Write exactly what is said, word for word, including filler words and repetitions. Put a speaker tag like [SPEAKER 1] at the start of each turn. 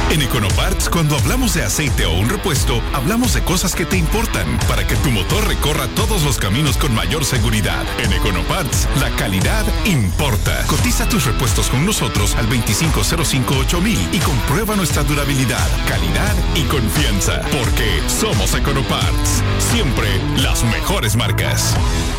[SPEAKER 1] En Econoparts, cuando hablamos de aceite o un repuesto, hablamos de cosas que te importan para que tu motor recorra todos los caminos con mayor seguridad. En Econoparts, la calidad importa. Cotiza tus repuestos con nosotros al veinticinco cero cinco ocho mil y comprueba nuestra durabilidad, calidad y confianza. Porque somos Econoparts. Siempre las mejores marcas.